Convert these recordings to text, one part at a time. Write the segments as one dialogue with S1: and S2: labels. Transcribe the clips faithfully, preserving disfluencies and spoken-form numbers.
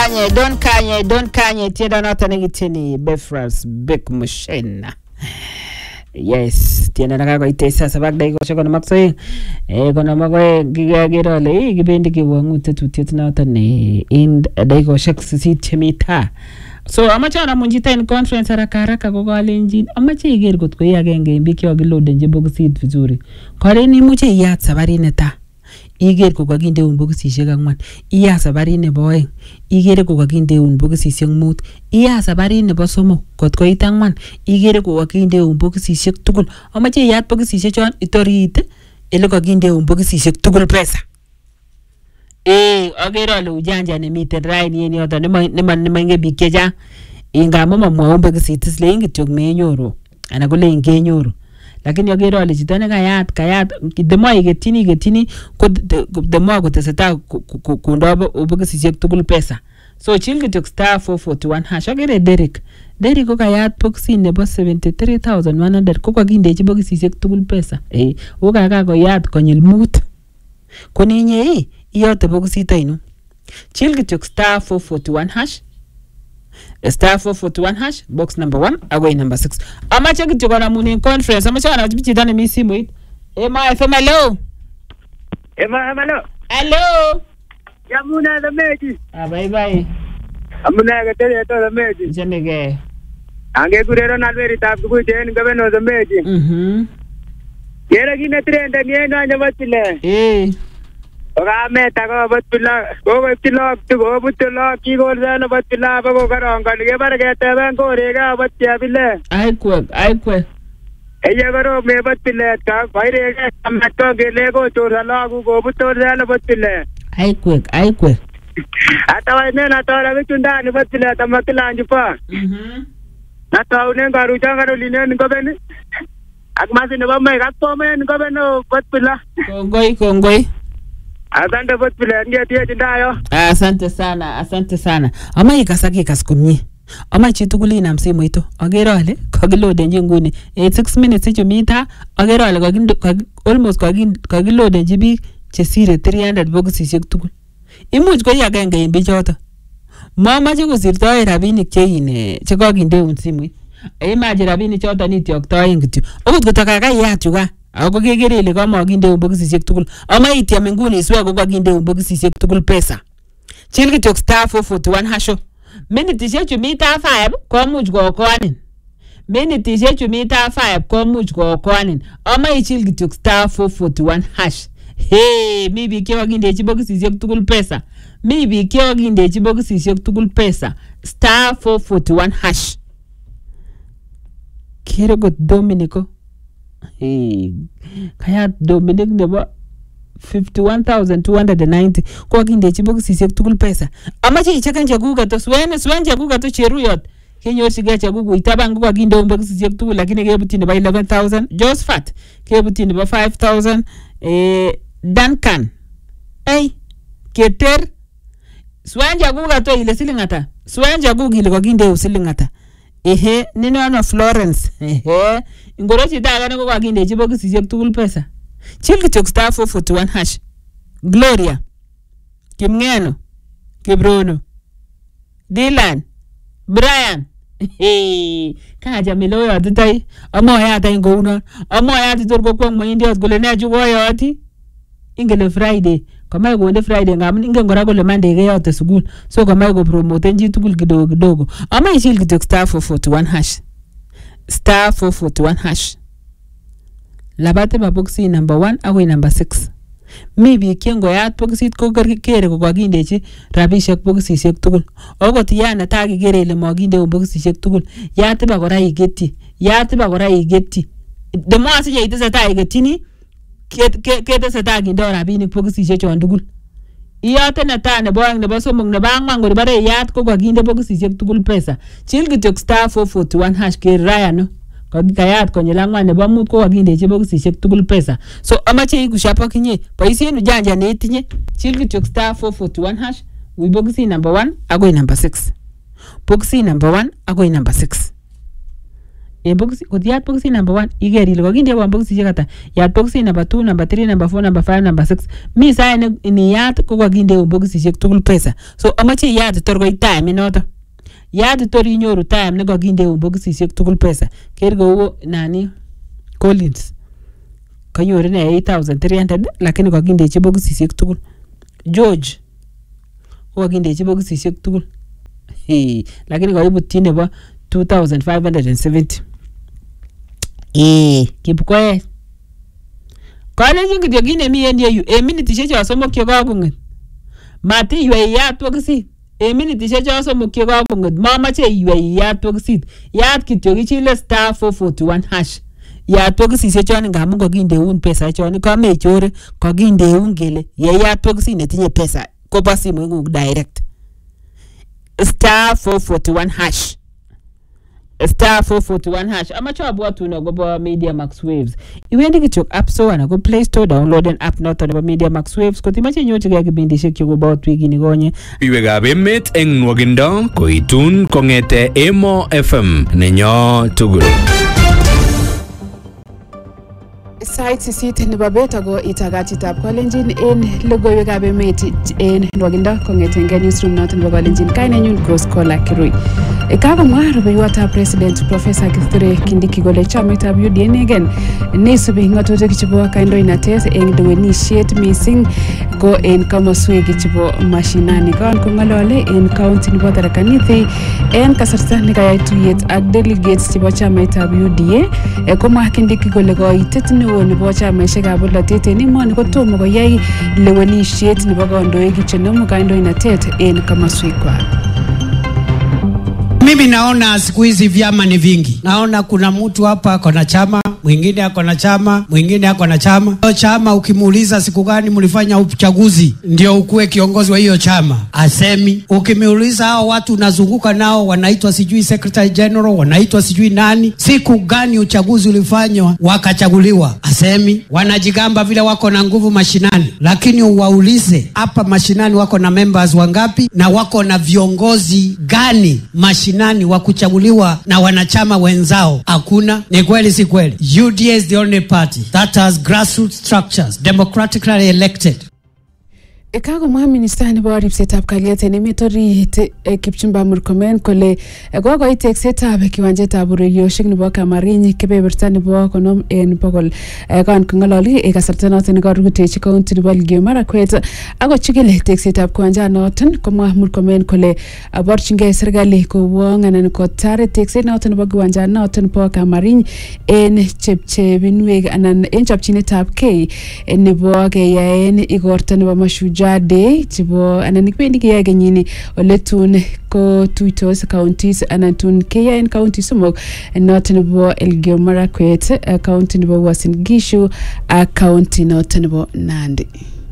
S1: kanye, don't kanye, don't kanye. Tienda nota negitini Befras Bek Mushena. Yes, tienda naka itesa sabak dai ko shako namak soy. Eh kono mago giga gira le gibendi ki wangu tetu tiet nota ne ind dai ko shak si chemita. So amacha na munjita in conference haraka haraka ko galenjin amacha iger got ko yagenge mbiki ogilode nje boxit vizuri. Kale ni muche iyat sabari neta. Iger ko kakinde un bokisishek angwan iya sabari nebo oeng igere ko kakinde un bokisishek mut iya sabari nebo somok kot koit angwan igere ko kakinde un bokisishek tugul amache iyat bokisishek chon itorit ele kakinde un bokisishek tugul pesa eh agere ale ujanja nemiten raini en yoto nema nema nenge biik chechang ingamo mamwaun bokisit isle ingityok menyoru ana kole ingenyoru lakini agere ale chito ne kayat kayat the more igetini igetini ko the more koteseta kundo bokisishek tugul pesa so chill kitok star four forty-one hash agere Derek Derek ko kayat boxi nebo seventy-three thousand one hundred ko kakindechi bokisishek tugul pesa eh o kaka koyat konyil mut koninye eh iyote bokisit aino chill kitok star four forty-one hash star four forty-one hash box number one agoi number six amache kityo kana muni conference amache kana bichi dane mi simu hit ema F M hello
S2: ema hello
S1: hello
S2: ya muna da meji
S1: ah bye bye
S2: amuna ga tele to da meji
S1: jenege
S2: ange gurero na veri tab ku jen gabe no da meji
S1: mhm
S2: yera gine trend ni no anya batile
S1: eh
S2: oga meta ko batila ko batila ko batila ki gol na batila ba ko karonga ge bar ge te ben ko rega batya bile
S1: ai kwe ai kwe
S2: eye garo me batile ka baire ge amato ge le ko to la ko ko buto na batile
S1: ai kwe ai kwe
S2: atawa ne na to la chunda ni batile tamakila anjupa
S1: mhm
S2: na to ne garu janga line ni ko ben akmasi ne ba me ga to me ni ko ben batila
S1: kongoi kongoi
S2: asante batile ndio tie tindayo
S1: asante sana asante sana ama ikasaki kaskumye ama chituguli na msimu ito agere ale kagilode nje nguni eh six minutes icho mita agere ale kagin almost kagin kagilode nje bi chesire three hundred boxishek tugul imuch ko yagenge imbi choto mama che kusirtoe rabinik che ine che kaginde un simu e maji rabinik choto ni tioktoen kityo okot kotaka yat yuga ako kegere ile kama kaginde un boxishek tugul ama itiam nguni iswe ko kaginde un boxishek tugul pesa chill kitok star four forty-one hasho minute shechu mita five komuch kokonin minute shechu mita five komuch kokonin ama ichill kitok star four forty-one hash hey mi biik chekindechi bokisishek tugul pesa mi biik chekindechi bokisishek tugul pesa star four forty-one hash kero got Dominico hey kaya Dominic nebo fifty-one thousand two hundred ninety ko kindechi bokisishek tugul pesa amache ichekan chaguga to swene swen chaguga to cheruyot kenyorchige chagugu itaban ko kinde bokisishek tugul lakini kebuti nebo eleven thousand Josephat kebuti nebo five thousand eh Duncan hey keter swen chaguga to ile silingata swen chagugi ile kinde silingata ehe nini wana Florence ehe ingorochi daga ne ko kakindechi bokisishek tugul pesa chill kitok star four forty-one hash Gloria Kimngeno Kibrono Dylan Brian hey kaja milo yote tai amo ya tai ngouno amo ya titor ko kwang maindios gole ne ju goyoti ingele Friday kama go nde Friday ngam inge ngora gole Monday ge yote sugul so kama go promote nji tugul kidogo kidogo ama chill kitok star four forty-one hash star four forty-one hash labate ba boxi number one agoi number six mi biik kengo yat boxit ko kere ko kakindechi rabishek boxishek tugul okot yana ta kigere ile makinde boxishek tugul yat ba kora igeti yat ba kora igeti de mo asije iteseta igetini keteseta kinde rabinik boxishek chon tugul iyote neta nebo oeng nebo somok nebo angwan ngori bare yat ko kakinde boxishek tugul pesa chill kitok star four forty-one hash ke rayano kagikayat konyil angwan nebo mut ko kakindechi bokisishek tugul pesa so amache ikushapo kinye boisien ujanja ne itinye chill kitok star four forty-one hash wi boxi number one agoi number six boxi number one agoi number six En box ko yat box number one igeri ile kokinde kwa box chekata. Yat box number two, number three, number four, number five, number six. Mi sai ni yat ko kokinde box chek tugul pesa. So amache yat tor ko time noto. Yat tor inyoru time ne kokinde box chek tugul pesa. Ker go nani Collins. Kanyoru ne eight thousand three hundred lakini kokinde che box chek tugul. George ko kokinde che box chek tugul. Hey, lakini koibutyi nebo two thousand five hundred seventy. Eh, Kipkoech. Kalenjin kityo kine mi en yeyu, en minitishek cho somok che kakong'et. Mati iwe iyat bokisit. En minitishek cho somok che kakong'et, mamache iwe iyat bokisit. Yat kityo kichile star four forty-one hash. Yat bokisishek chon ngamun kokindeun pesa chon kamechore, kokindeun kele yeyat bokisit netinye pesa koba simoing'ung direct. Star four forty-one hash. Star four forty-one hash. Amacho abwatun agobo Media Max Waves. Iwendi kityok App Store anan ko Play Store download an app noton nebo Media Max Waves. Kotimache inyorchigei kibindishek chekobo wikini konye.
S3: Biwekab emet eng nwogindo koitun kong'ete Emo F M nenyo tugul.
S4: Sait sisit nebo bet ako itagachitab Kalenjin en logoiwekab emet en nwogindo kong'etengei newsroom noton nebo Kalenjin. Kainenyun Rose Kola Kirui. Kakomwa rubeiwotab President Professor Kithure Kindiki kole chamaitab U D A inegen neisubi ng'atutik chebo kandoinatet eng lewenisiet mising ko en komoswek chebo mashinani. Kan kong'olole en county nebo Tharaka Nithi en kasarta nekayai tuyet ak delegates chebo chamaitab U D A, komwa Kindiki kole koitet neo nebo chamaisiekab bolotet en emoni kotomo koyai lewenisiet nebo kandoik chenomu kandoinatet en komoswekwak.
S5: Mimi naona siku hizi vyama ni vingi. Naona kuna mtu hapa ako na chama, mwingine ako na chama, mwingine ako na chama. Hiyo chama ukimuuliza siku gani mlifanya uchaguzi ndio ukue kiongozi wa hiyo chama, asemi. Ukimuuliza hao watu unazunguka nao wanaitwa sijui secretary general, wanaitwa sijui nani, siku gani uchaguzi ulifanywa wakachaguliwa, asemi. Wanajigamba vile wako na nguvu mashinani, lakini uwaulize hapa mashinani wako na members wangapi na wako na viongozi gani mashinani nani wa kuchaguliwa na wanachama wenzao? Hakuna. Ni kweli si kweli? U D A is the only party that has grassroots structures, democratically elected.
S4: Kakomwa minister nebo ripsetab kalyet en emet orit Kipchumba Murkomen kole kokoit teksetab kiwanjetab urerioshek nebo Kamariny kebeberta nebo konom en bogol. Kan kong'ololi en kasarta noton nekarutechi county nebo Elgeyo Marakwet ako chikil teksetab kiwanjanoton, komwa Murkomen kole borchingei serikali kowong anan kotaret tekset noton nebo kiwanjanoton nebo Kamariny en chepchebinwek anan en chopchinetab kei nebo keyaen igorta nebo Mashujaa Day chebo anan kibendi keyae kenyini ole tun ko tuitos counties anan tun keyae en county somok noton nebo Elgeyo Marakwet, county nebo Uasin Gishu ak county noton nebo Nandi.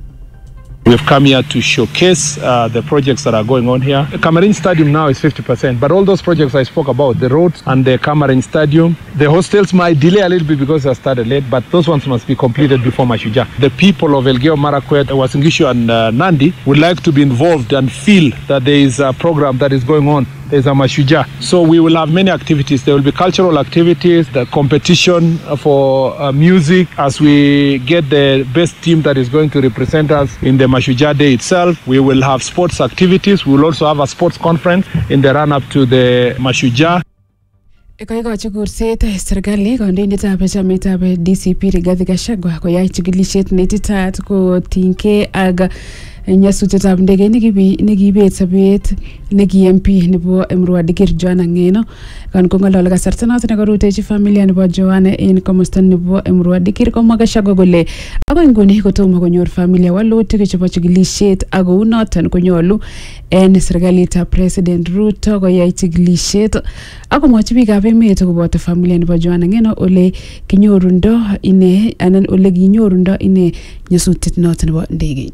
S6: We've come here to showcase uh, the projects that are going on here. The Kamariny Stadium now is fifty percent, but all those projects I spoke about, the roads and the Kamariny Stadium, the hostels might delay a little bit because they started late, but those ones must be completed before Mashujaa. The people of Elgeyo Marakwet, Uasin Gishu and uh, Nandi would like to be involved and feel that there is a program that is going on. There's a Mashujaa. So we will have many activities. There will be cultural activities, the competition for uh, music as we get the best team that is going to represent us in the Mashujaa Day itself. We will have sports activities. We will also have a sports conference in the run-up to the Mashujaa.
S4: Kaikochi kurset serikali kandoindetab chamaitab D C P Rigathi Gachagua koyai chikilisiet neititaat kotinygei ak nyasutietab ndege nekiibet sobet neki M P nebo Emurua Dikir Joanna Ng'eno. Kan kong'ololi kasarta noton nekarutechi familia nebo Joanna en komosta nebo Emurua Dikir, komwa Gachagua kole akoi nguni kotomo konyor familia walutik chebo chikilisiet ak kou noton konyolu en serikalitab President Ruto koyai chikilisiet ak komwochi biikab emet koboto familia nebo Joanna Ng'eno ole kinyorundo ine anan ole kinyorundo ine nyasutiet noton nebo ndege.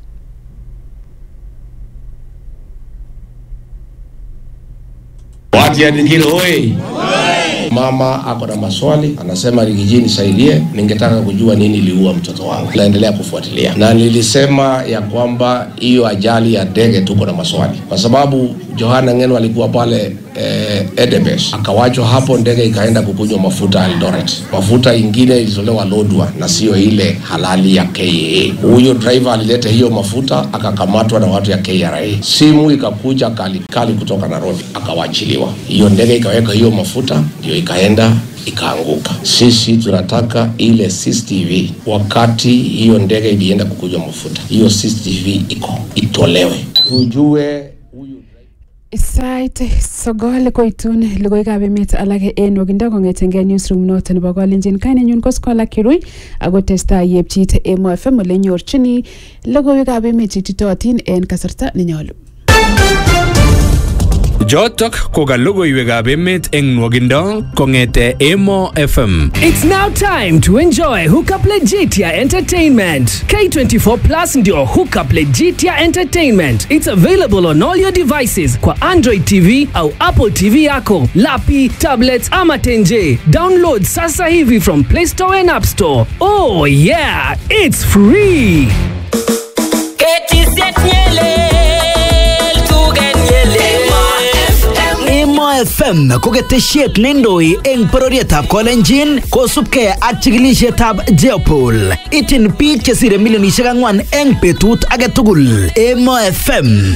S7: Watu ya Dikir oi. Mama ako na maswali, anasema Rigiji nisaidie, ningetaka kujua nini iliua mtoto wangu. Naendelea kufuatilia. Na nilisema ya kwamba hiyo ajali ya ndege tuko na maswali. Kwa sababu Joanna Ng'eno alikuwa pale eh, Edebes, akawachwa hapo, ndege ikaenda kukunywa mafuta Eldoret. Mafuta ingine ilitolewa Lodwar na sio ile halali ya K A A. Huyo driver alileta hiyo mafuta akakamatwa na watu ya K R A. Simu ikakuja kali kali kutoka Nairobi, akawachiliwa. Hiyo ndege ikaweka hiyo mafuta, ndio ikaenda ikaanguka. Sisi tunataka ile C C T V wakati hiyo ndege ilienda kukunywa mafuta, hiyo C C T V iko itolewe, tujue
S4: Sait sogol koitun logoiwekab emet alak en wakindo kong'etengei newsroom noton nebo Kalenjin. Kainenyun ko Scholar Kirui ako testai yepchit Emo F M ole nyorchini logoiwekab emet cheititootin en kasarta nenyolu.
S3: Jotok ko ka logoiwekab emet eng nwogindo kong'ete Emo F M.
S8: It's now time to enjoy Hookup Legitia Entertainment. K twenty-four Plus ndio Hookup Legitia Entertainment. It's available on all your devices kwa Android T V au Apple T V yako, lapi, tablets ama tenje. Download sasa hivi from Play Store and App Store. Oh yeah, it's free.
S9: Emo F M ko ketesiet neindoi eng bororietab Kalenjin kosubkei ak chikilisietab Jeopol. Ityin biik chesire milionisiek ang'wan eng betut age tugul. Emo F M.